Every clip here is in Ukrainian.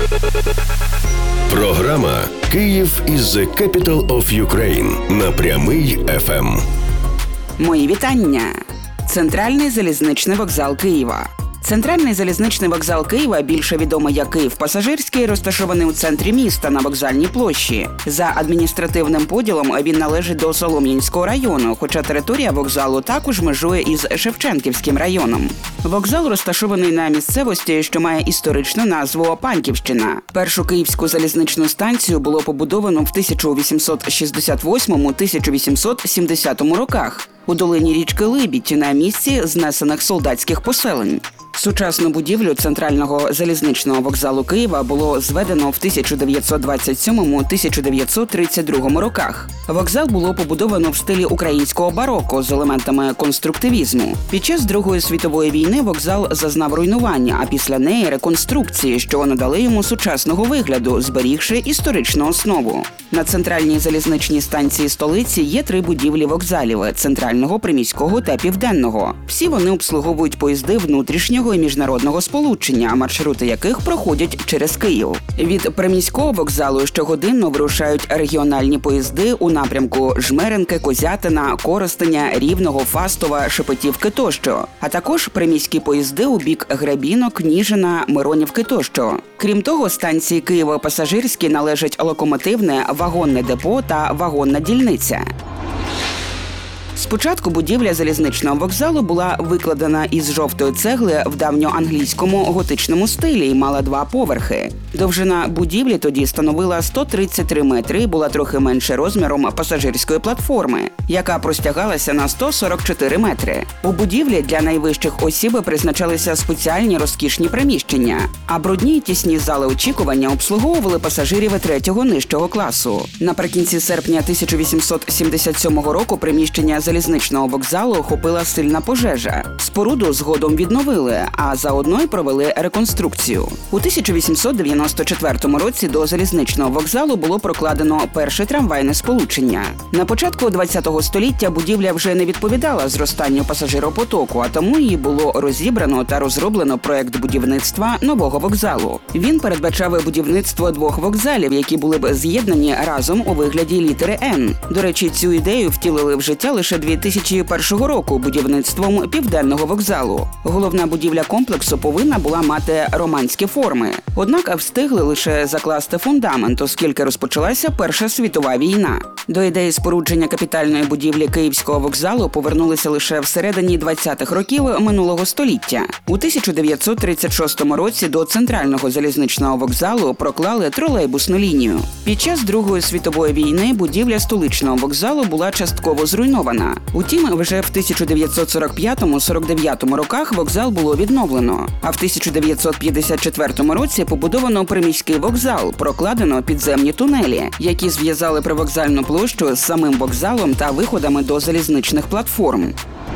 Програма «Київ is the capital of Ukraine» на Прямий ФМ. Мої вітання! Центральний залізничний вокзал Києва. Центральний залізничний вокзал Києва, більше відомий як Київ-Пасажирський, розташований у центрі міста на Вокзальній площі. За адміністративним поділом він належить до Солом'янського району, хоча територія вокзалу також межує із Шевченківським районом. Вокзал розташований на місцевості, що має історичну назву Панківщина. Першу київську залізничну станцію було побудовано в 1868-1870 роках у долині річки Либідь на місці знесених солдатських поселень. Сучасну будівлю Центрального залізничного вокзалу Києва було зведено в 1927-1932 роках. Вокзал було побудовано в стилі українського бароко з елементами конструктивізму. Під час Другої світової війни вокзал зазнав руйнування, а після неї реконструкції, що надали йому сучасного вигляду, зберігши історичну основу. На центральній залізничній станції столиці є 3 будівлі вокзалів – центрального, приміського та південного. Всі вони обслуговують поїзди внутрішнього і міжнародного сполучення, маршрути яких проходять через Київ. Від приміського вокзалу щогодинно вирушають регіональні поїзди у напрямку Жмеринки, Козятина, Коростеня, Рівного, Фастова, Шепетівки тощо, а також приміські поїзди у бік Гребінок, Ніжина, Миронівки тощо. Крім того, станції Києво-Пасажирські належать локомотивне, вагонне депо та вагонна дільниця. Спочатку будівля залізничного вокзалу була викладена із жовтої цегли в давньоанглійському готичному стилі і мала 2 поверхи. Довжина будівлі тоді становила 133 метри і була трохи менше розміром пасажирської платформи, яка простягалася на 144 метри. У будівлі для найвищих осіб призначалися спеціальні розкішні приміщення, а брудні й тісні зали очікування обслуговували пасажирів 3-го нижчого класу. Наприкінці серпня 1877 року приміщення залізничного вокзалу охопила сильна пожежа. Споруду згодом відновили, а заодно й провели реконструкцію. У 1894 році до залізничного вокзалу було прокладено перше трамвайне сполучення. На початку ХХ століття будівля вже не відповідала зростанню пасажиропотоку, а тому її було розібрано та розроблено проект будівництва нового вокзалу. Він передбачав будівництво 2 вокзалів, які були б з'єднані разом у вигляді літери «Н». До речі, цю ідею втілили в життя лише 2001 року будівництвом Південного вокзалу. Головна будівля комплексу повинна була мати романські форми. Однак встигли лише закласти фундамент, оскільки розпочалася Перша світова війна. До ідеї спорудження капітальної будівлі Київського вокзалу повернулися лише всередині 20-х років минулого століття. У 1936 році до Центрального залізничного вокзалу проклали тролейбусну лінію. Під час Другої світової війни будівля столичного вокзалу була частково зруйнована. Утім, вже в 1945-49 роках вокзал було відновлено, а в 1954 році побудовано приміський вокзал, прокладено підземні тунелі, які зв'язали привокзальну площу з самим вокзалом та виходами до залізничних платформ.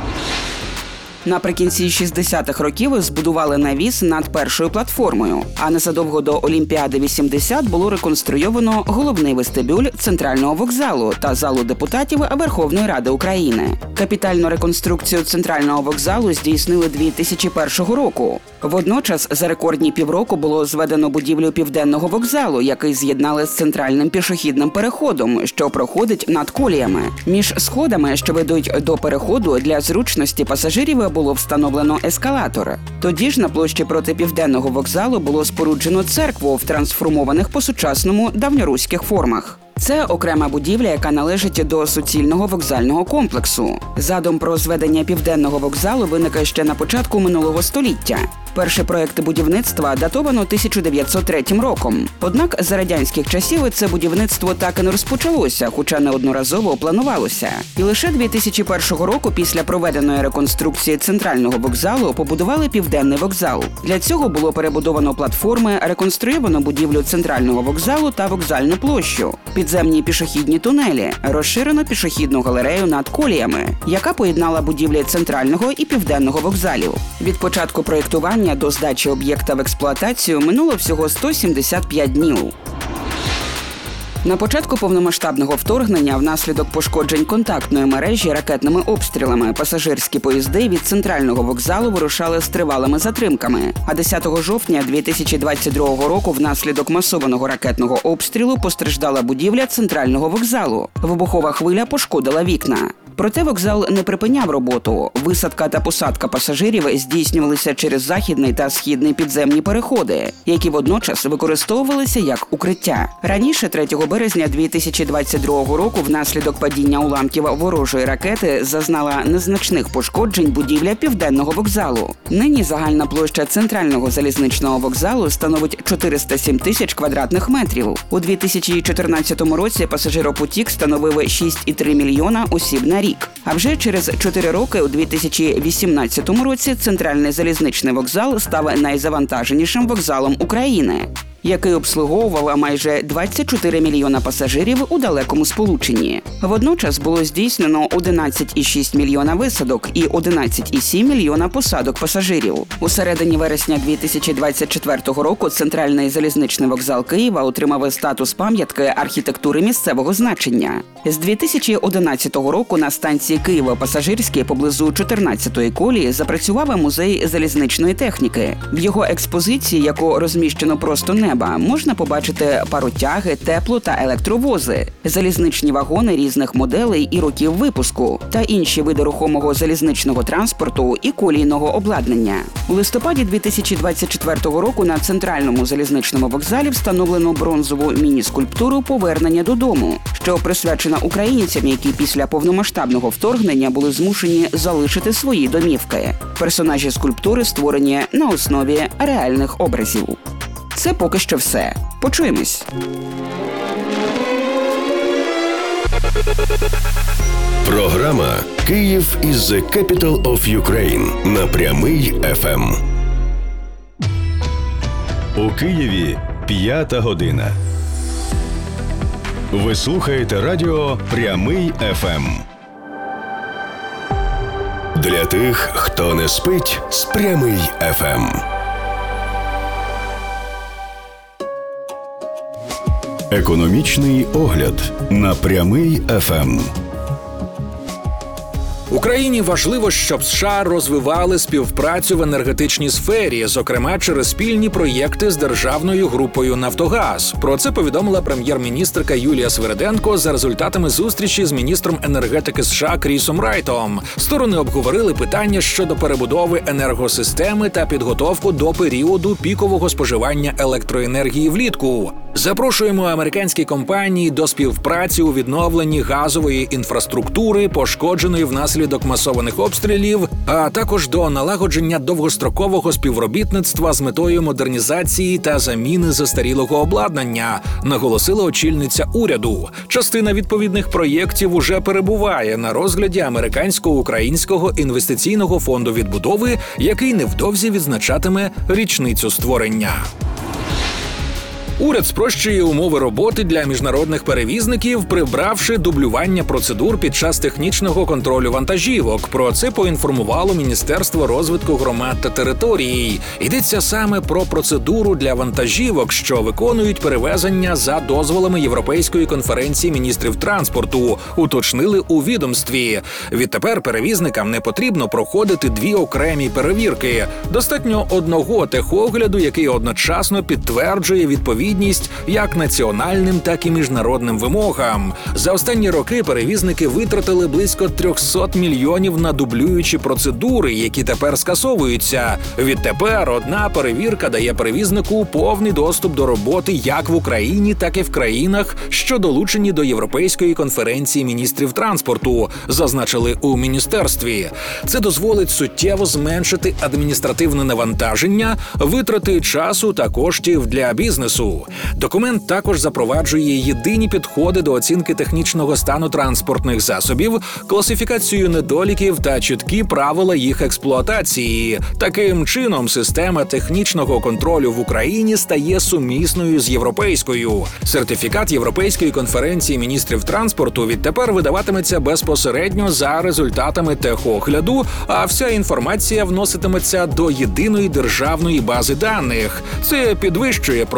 Наприкінці 60-х років збудували навіс над першою платформою, а незадовго до Олімпіади 80 було реконструйовано головний вестибюль Центрального вокзалу та залу депутатів Верховної Ради України. Капітальну реконструкцію Центрального вокзалу здійснили 2001 року. Водночас за рекордні півроку було зведено будівлю Південного вокзалу, який з'єднали з центральним пішохідним переходом, що проходить над коліями. Між сходами, що ведуть до переходу, для зручності пасажирів було встановлено ескалатор. Тоді ж на площі проти Південного вокзалу було споруджено церкву в трансформованих по-сучасному давньоруських формах. Це окрема будівля, яка належить до суцільного вокзального комплексу. Задум про зведення Південного вокзалу виник ще на початку минулого століття. Перший проект будівництва датовано 1903 роком. Однак за радянських часів це будівництво так і не розпочалося, хоча неодноразово планувалося. І лише 2001 року після проведеної реконструкції Центрального вокзалу побудували Південний вокзал. Для цього було перебудовано платформи, реконструйовано будівлю Центрального вокзалу та вокзальну площу, підземні пішохідні тунелі, розширено пішохідну галерею над коліями, яка поєднала будівлі Центрального і Південного вокзалів. Від початку проєктування до здачі об'єкта в експлуатацію минуло всього 175 днів. На початку повномасштабного вторгнення внаслідок пошкоджень контактної мережі ракетними обстрілами пасажирські поїзди від центрального вокзалу вирушали з тривалими затримками. А 10 жовтня 2022 року внаслідок масованого ракетного обстрілу постраждала будівля центрального вокзалу. Вибухова хвиля пошкодила вікна. Проте вокзал не припиняв роботу. Висадка та посадка пасажирів здійснювалися через західний та східний підземні переходи, які водночас використовувалися як укриття. Раніше, 3 березня 2022 року, внаслідок падіння уламків ворожої ракети зазнала незначних пошкоджень будівля Південного вокзалу. Нині загальна площа центрального залізничного вокзалу становить 407 тисяч квадратних метрів. У 2014 році пасажиропотік становив 6,3 мільйона осіб на рік. А вже через 4 роки, у 2018 році, центральний залізничний вокзал став найзавантаженішим вокзалом України, який обслуговував майже 24 мільйона пасажирів у далекому сполученні. Водночас було здійснено 11,6 мільйона висадок і 11,7 мільйона посадок пасажирів. У середині вересня 2024 року центральний залізничний вокзал Києва отримав статус пам'ятки архітектури місцевого значення. З 2011 року на станції Києво-Пасажирській поблизу 14-ї колії запрацював музей залізничної техніки. В його експозиції, яку розміщено просто неба, можна побачити паротяги, тепло- та електровози, залізничні вагони різних моделей і років випуску та інші види рухомого залізничного транспорту і колійного обладнання. У листопаді 2024 року на центральному залізничному вокзалі встановлено бронзову міні-скульптуру «Повернення додому», що присвячена українцям, які після повномасштабного вторгнення були змушені залишити свої домівки. Персонажі скульптури створені на основі реальних образів. Це поки що все. Почуємось. Програма «Київ is the capital of Ukraine» на Прямий FM. У Києві 5 година. Ви слухаєте радіо Прямий FM. Для тих, хто не спить з Прямий FM. Економічний огляд на Прямий FM. Україні важливо, щоб США розвивали співпрацю в енергетичній сфері, зокрема через спільні проєкти з державною групою «Нафтогаз». Про це повідомила прем'єр-міністерка Юлія Свириденко за результатами зустрічі з міністром енергетики США Крісом Райтом. Сторони обговорили питання щодо перебудови енергосистеми та підготовку до періоду пікового споживання електроенергії влітку. Запрошуємо американські компанії до співпраці у відновленні газової інфраструктури, пошкодженої внаслідок масованих обстрілів, а також до налагодження довгострокового співробітництва з метою модернізації та заміни застарілого обладнання, наголосила очільниця уряду. Частина відповідних проєктів уже перебуває на розгляді Американсько-Українського інвестиційного фонду відбудови, який невдовзі відзначатиме річницю створення. Уряд спрощує умови роботи для міжнародних перевізників, прибравши дублювання процедур під час технічного контролю вантажівок. Про це поінформувало Міністерство розвитку громад та територій. Йдеться саме про процедуру для вантажівок, що виконують перевезення за дозволами Європейської конференції міністрів транспорту, уточнили у відомстві. Відтепер перевізникам не потрібно проходити 2 окремі перевірки. Достатньо одного техогляду, який одночасно підтверджує відповідність як національним, так і міжнародним вимогам. За останні роки перевізники витратили близько 300 мільйонів на дублюючі процедури, які тепер скасовуються. Відтепер одна перевірка дає перевізнику повний доступ до роботи як в Україні, так і в країнах, що долучені до Європейської конференції міністрів транспорту, зазначили у міністерстві. Це дозволить суттєво зменшити адміністративне навантаження, витрати часу та коштів для бізнесу. Документ також запроваджує єдині підходи до оцінки технічного стану транспортних засобів, класифікацію недоліків та чіткі правила їх експлуатації. Таким чином, система технічного контролю в Україні стає сумісною з європейською. Сертифікат Європейської конференції міністрів транспорту відтепер видаватиметься безпосередньо за результатами техогляду, а вся інформація вноситиметься до єдиної державної бази даних. Це підвищує прозорість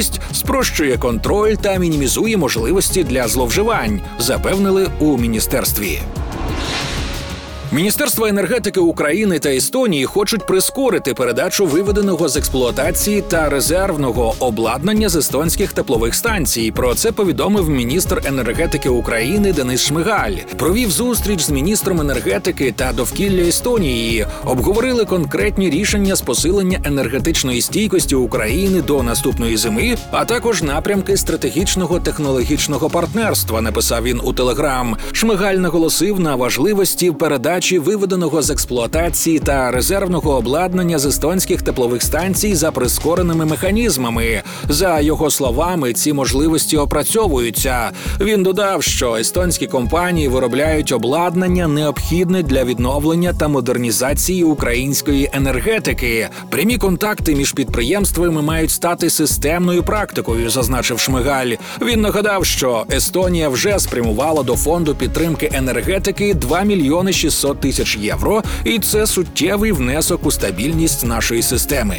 ефективність, спрощує контроль та мінімізує можливості для зловживань, запевнили у міністерстві. Міністерства енергетики України та Естонії хочуть прискорити передачу виведеного з експлуатації та резервного обладнання з естонських теплових станцій. Про це повідомив міністр енергетики України Денис Шмигаль. Провів зустріч з міністром енергетики та довкілля Естонії. Обговорили конкретні рішення з посилення енергетичної стійкості України до наступної зими, а також напрямки стратегічного технологічного партнерства, написав він у Телеграм. Шмигаль наголосив на важливості передачі виведеного з експлуатації та резервного обладнання з естонських теплових станцій за прискореними механізмами. За його словами, ці можливості опрацьовуються. Він додав, що естонські компанії виробляють обладнання, необхідне для відновлення та модернізації української енергетики. Прямі контакти між підприємствами мають стати системною практикою, зазначив Шмигаль. Він нагадав, що Естонія вже спрямувала до фонду підтримки енергетики 2 мільйони 600 тисяч євро, і це суттєвий внесок у стабільність нашої системи.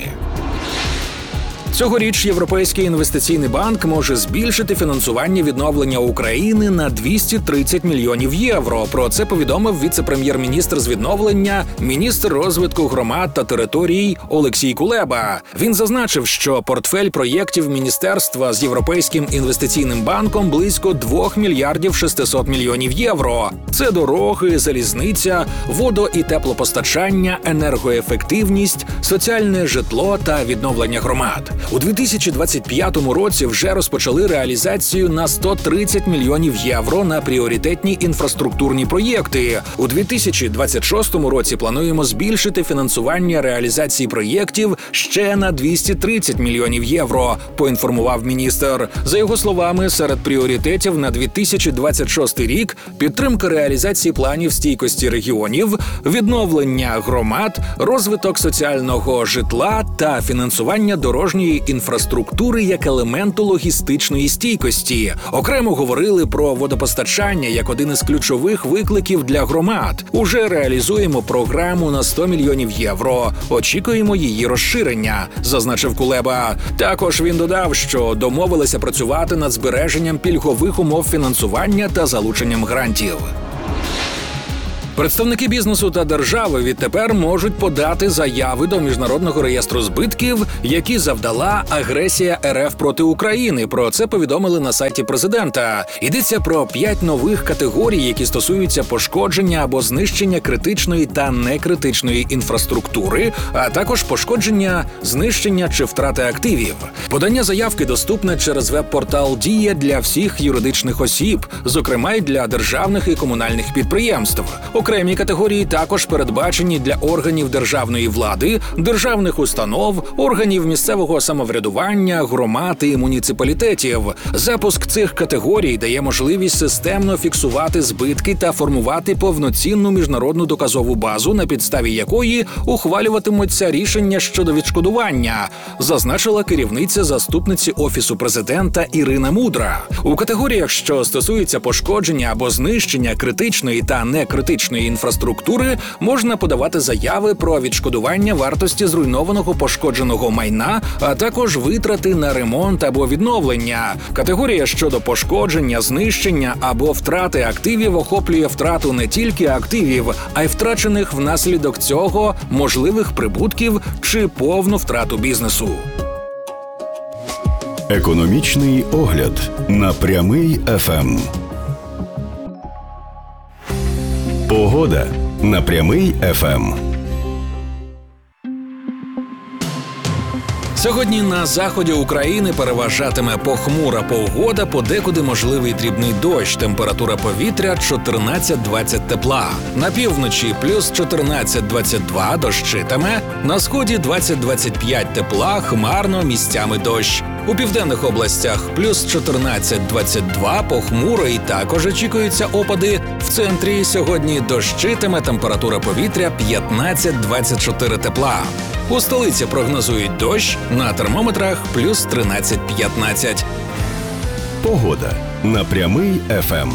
Цьогоріч Європейський інвестиційний банк може збільшити фінансування відновлення України на 230 мільйонів євро. Про це повідомив віце-прем'єр-міністр з відновлення, міністр розвитку громад та територій Олексій Кулеба. Він зазначив, що портфель проєктів міністерства з Європейським інвестиційним банком близько 2 мільярдів 600 мільйонів євро. Це дороги, залізниця, водо- і теплопостачання, енергоефективність, соціальне житло та відновлення громад. У 2025 році вже розпочали реалізацію на 130 мільйонів євро на пріоритетні інфраструктурні проєкти. У 2026 році плануємо збільшити фінансування реалізації проєктів ще на 230 мільйонів євро, поінформував міністр. За його словами, серед пріоритетів на 2026 рік підтримка реалізації планів стійкості регіонів, відновлення громад, розвиток соціального житла та фінансування дорожньої інфраструктури як елементу логістичної стійкості. Окремо говорили про водопостачання як один із ключових викликів для громад. Уже реалізуємо програму на 100 мільйонів євро. Очікуємо її розширення, зазначив Кулеба. Також він додав, що домовилися працювати над збереженням пільгових умов фінансування та залученням грантів. Представники бізнесу та держави відтепер можуть подати заяви до Міжнародного реєстру збитків, які завдала агресія РФ проти України. Про це повідомили на сайті президента. Йдеться про 5 нових категорій, які стосуються пошкодження або знищення критичної та некритичної інфраструктури, а також пошкодження, знищення чи втрати активів. Подання заявки доступне через веб-портал «Дія» для всіх юридичних осіб, зокрема й для державних і комунальних підприємств. Окремі категорії також передбачені для органів державної влади, державних установ, органів місцевого самоврядування, громад і муніципалітетів. Запуск цих категорій дає можливість системно фіксувати збитки та формувати повноцінну міжнародну доказову базу, на підставі якої ухвалюватимуться рішення щодо відшкодування, зазначила керівниця заступниці Офісу президента Ірина Мудра. У категоріях, що стосуються пошкодження або знищення критичної та некритичної інфраструктури, можна подавати заяви про відшкодування вартості зруйнованого пошкодженого майна, а також витрати на ремонт або відновлення. Категорія щодо пошкодження, знищення або втрати активів охоплює втрату не тільки активів, а й втрачених внаслідок цього можливих прибутків чи повну втрату бізнесу. Економічний огляд на Прямий ФМ. Погода на Прямий ФМ. Сьогодні на заході України переважатиме похмура погода, подекуди можливий дрібний дощ. Температура повітря 14-20 тепла. На півночі плюс 14-22 дощитиме. На сході 20-25 тепла, хмарно, місцями дощ. У південних областях плюс 14-22, похмуро і також очікуються опади. В центрі сьогодні дощитиме, температура повітря 15-24 тепла. У столиці прогнозують дощ, на термометрах плюс 13-15. Погода на Прямий ФМ.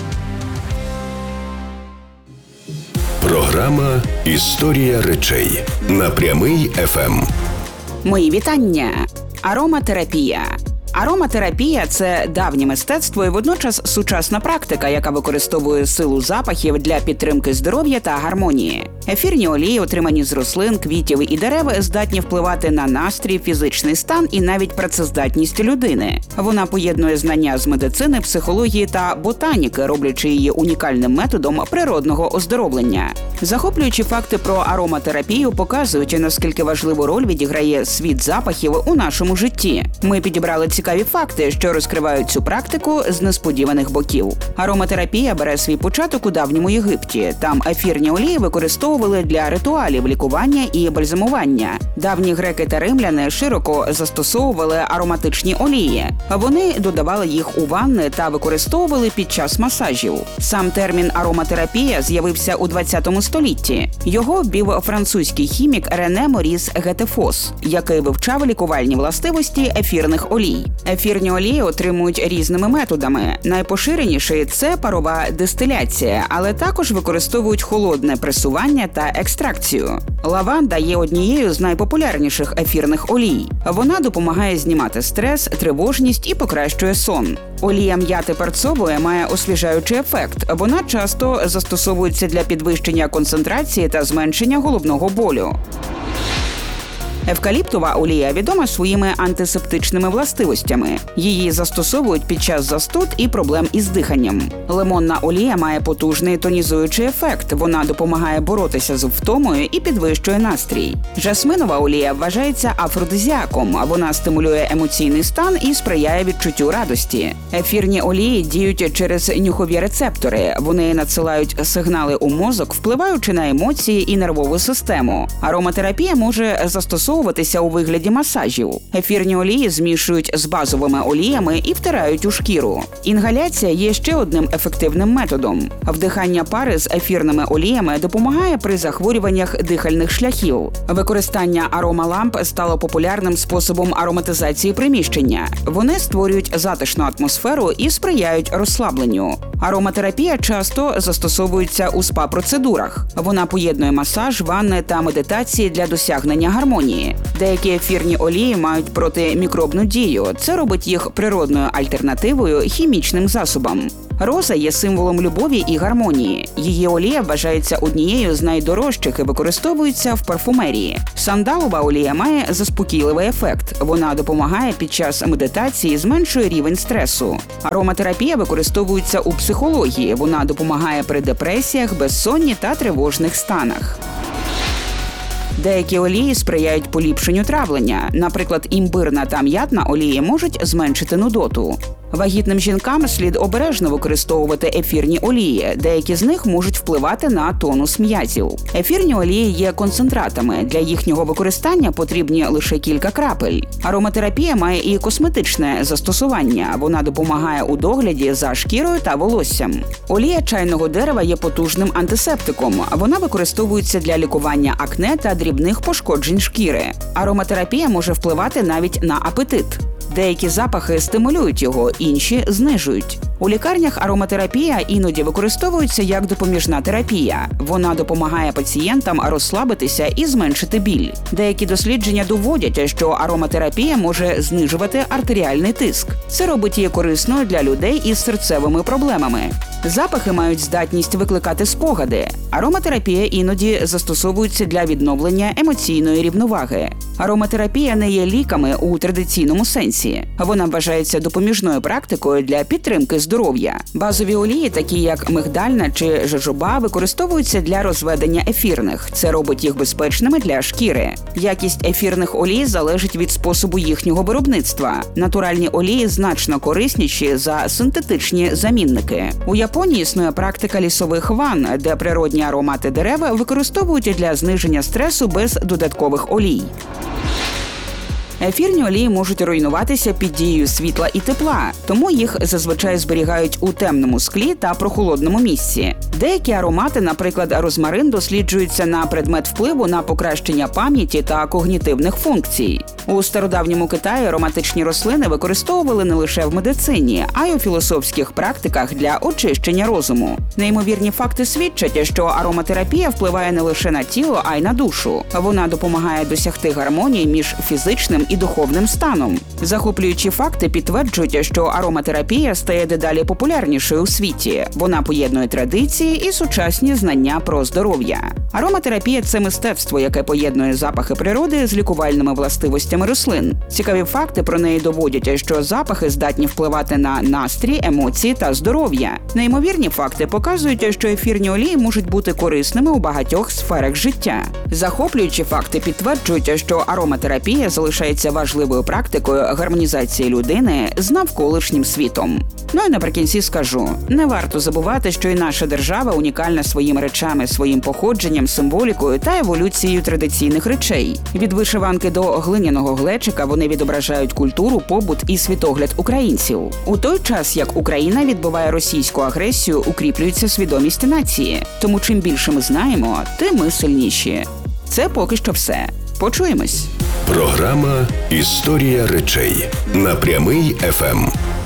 Програма «Історія речей» на Прямий ФМ. Мої вітання. Ароматерапія. Ароматерапія – це давнє мистецтво і водночас сучасна практика, яка використовує силу запахів для підтримки здоров'я та гармонії. Ефірні олії, отримані з рослин, квітів і дерев, здатні впливати на настрій, фізичний стан і навіть працездатність людини. Вона поєднує знання з медицини, психології та ботаніки, роблячи її унікальним методом природного оздоровлення. Захоплюючі факти про ароматерапію показують, наскільки важливу роль відіграє світ запахів у нашому житті. Ми підібрали цікаві факти, що розкривають цю практику з несподіваних боків. Ароматерапія бере свій початок у давньому Єгипті. Там ефірні олії використовували для ритуалів лікування і бальзамування. Давні греки та римляни широко застосовували ароматичні олії. Вони додавали їх у ванни та використовували під час масажів. Сам термін ароматерапія з'явився у 20 столітті. Його ввів французький хімік Рене Моріс Гетефос, який вивчав лікувальні властивості ефірних олій. Ефірні олії отримують різними методами. Найпоширеніший – це парова дистиляція, але також використовують холодне пресування та екстракцію. Лаванда є однією з найпопулярніших ефірних олій. Вона допомагає знімати стрес, тривожність і покращує сон. Олія м'яти перцової має освіжаючий ефект. Вона часто застосовується для підвищення концентрації та зменшення головного болю. Евкаліптова олія відома своїми антисептичними властивостями. Її застосовують під час застуд і проблем із диханням. Лимонна олія має потужний тонізуючий ефект. Вона допомагає боротися з втомою і підвищує настрій. Жасминова олія вважається афродизіаком. Вона стимулює емоційний стан і сприяє відчуттю радості. Ефірні олії діють через нюхові рецептори. Вони надсилають сигнали у мозок, впливаючи на емоції і нервову систему. Ароматерапія може застосовуватися у вигляді масажів. Ефірні олії змішують з базовими оліями і втирають у шкіру. Інгаляція є ще одним ефективним методом. Вдихання пари з ефірними оліями допомагає при захворюваннях дихальних шляхів. Використання аромаламп стало популярним способом ароматизації приміщення. Вони створюють затишну атмосферу і сприяють розслабленню. Ароматерапія часто застосовується у спа-процедурах. Вона поєднує масаж, ванни та медитації для досягнення гармонії. Деякі ефірні олії мають протимікробну дію. Це робить їх природною альтернативою хімічним засобам. Роза є символом любові і гармонії. Її олія вважається однією з найдорожчих і використовується в парфумерії. Сандалова олія має заспокійливий ефект. Вона допомагає під час медитації, зменшує рівень стресу. Ароматерапія використовується у психології. Вона допомагає при депресіях, безсонні та тривожних станах. Деякі олії сприяють поліпшенню травлення. Наприклад, імбирна та м'ятна олії можуть зменшити нудоту. Вагітним жінкам слід обережно використовувати ефірні олії. Деякі з них можуть впливати на тонус м'язів. Ефірні олії є концентратами. Для їхнього використання потрібні лише кілька крапель. Ароматерапія має і косметичне застосування. Вона допомагає у догляді за шкірою та волоссям. Олія чайного дерева є потужним антисептиком. Вона використовується для лікування акне та дрібних пошкоджень шкіри. Ароматерапія може впливати навіть на апетит. Деякі запахи стимулюють його, інші знижують. У лікарнях ароматерапія іноді використовується як допоміжна терапія. Вона допомагає пацієнтам розслабитися і зменшити біль. Деякі дослідження доводять, що ароматерапія може знижувати артеріальний тиск. Це робить її корисною для людей із серцевими проблемами. Запахи мають здатність викликати спогади. Ароматерапія іноді застосовується для відновлення емоційної рівноваги. Ароматерапія не є ліками у традиційному сенсі. Вона вважається допоміжною практикою для підтримки здоров'я. Базові олії, такі як мигдальна чи жожоба, використовуються для розведення ефірних. Це робить їх безпечними для шкіри. Якість ефірних олій залежить від способу їхнього виробництва. Натуральні олії значно корисніші за синтетичні замінники. У Японії існує практика лісових ванн, де природні аромати дерев використовують для зниження стресу без додаткових олій. Ефірні олії можуть руйнуватися під дією світла і тепла, тому їх зазвичай зберігають у темному склі та прохолодному місці. Деякі аромати, наприклад, розмарин, досліджуються на предмет впливу на покращення пам'яті та когнітивних функцій. У стародавньому Китаї ароматичні рослини використовували не лише в медицині, а й у філософських практиках для очищення розуму. Неймовірні факти свідчать, що ароматерапія впливає не лише на тіло, а й на душу. Вона допомагає досягти гармонії між фізичним і духовним станом. Захоплюючі факти підтверджують, що ароматерапія стає дедалі популярнішою у світі. Вона поєднує традиції і сучасні знання про здоров'я. Ароматерапія – це мистецтво, яке поєднує запахи природи з лікувальними властивостями рослин. Цікаві факти про неї доводять, що запахи здатні впливати на настрій, емоції та здоров'я. Неймовірні факти показують, що ефірні олії можуть бути корисними у багатьох сферах життя. Захоплюючі факти підтверджують, що ароматерапія залишається важливою практикою гармонізації людини з навколишнім світом. Ну і наприкінці скажу, не варто забувати, що і наша держава унікальна своїми речами, своїм походженням, символікою та еволюцією традиційних речей. Від вишиванки до глиняного глечика вони відображають культуру, побут і світогляд українців. У той час, як Україна відбиває російську агресію, укріплюється свідомість нації. Тому чим більше ми знаємо, тим ми сильніші. Це поки що все. Почуємось. Програма «Історія речей» на Прямий ФМ.